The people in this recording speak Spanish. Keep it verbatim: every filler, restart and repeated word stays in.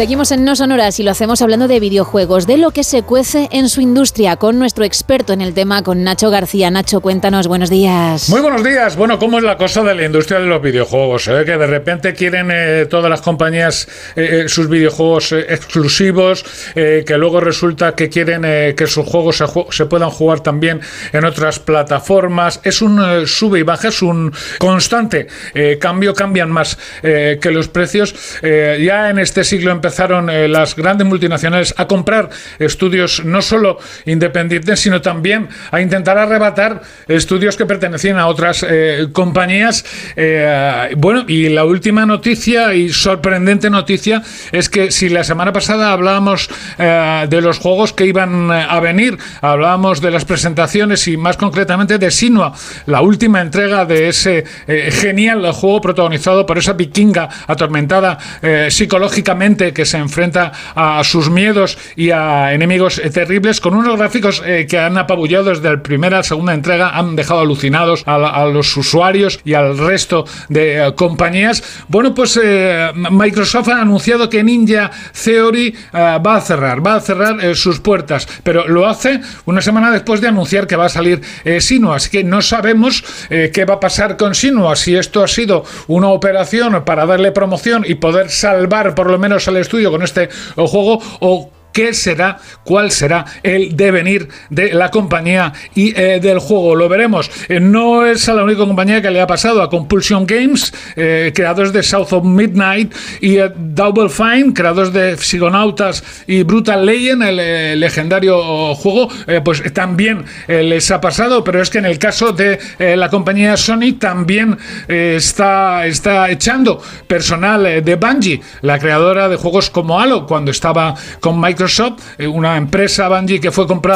Seguimos en No Sonoras y lo hacemos hablando de videojuegos, de lo que se cuece en su industria, con nuestro experto en el tema, con Nacho García. Nacho, cuéntanos, buenos días. Muy buenos días. Bueno, ¿cómo es la cosa de la industria de los videojuegos? ¿Eh? Que de repente quieren eh, todas las compañías eh, sus videojuegos eh, exclusivos, eh, que luego resulta que quieren eh, que sus juegos se, ju- se puedan jugar también en otras plataformas. Es un eh, sube y baja, es un constante eh, cambio, cambian más eh, que los precios. Eh, ya en este siglo empezaron eh, las grandes multinacionales a comprar estudios no solo independientes, sino también a intentar arrebatar estudios que pertenecían a otras eh, compañías. Eh, bueno, y la última noticia y sorprendente noticia es que si la semana pasada hablábamos eh, de los juegos que iban a venir, hablábamos de las presentaciones y más concretamente de Sinua, la última entrega de ese eh, genial juego protagonizado por esa vikinga atormentada eh, psicológicamente, que se enfrenta a sus miedos y a enemigos eh, terribles, con unos gráficos eh, que han apabullado desde la primera a la segunda entrega, han dejado alucinados a, la, a los usuarios y al resto de eh, compañías. Bueno, pues eh, Microsoft ha anunciado que Ninja Theory eh, va a cerrar, va a cerrar eh, sus puertas, pero lo hace una semana después de anunciar que va a salir eh, Sinua, así que no sabemos eh, qué va a pasar con Sinua, si esto ha sido una operación para darle promoción y poder salvar por lo menos al estudio con este juego, o qué será, cuál será el devenir de la compañía y eh, del juego. Lo veremos. Eh, no es a la única compañía que le ha pasado. A Compulsion Games, eh, creadores de South of Midnight, y eh, Double Fine, creadores de Psychonautas y Brutal Legend, el eh, legendario juego, eh, pues también eh, les ha pasado, pero es que en el caso de eh, la compañía Sony también eh, está, está echando personal eh, de Bungie, la creadora de juegos como Halo, cuando estaba con Microsoft, una empresa Bungie que fue comprada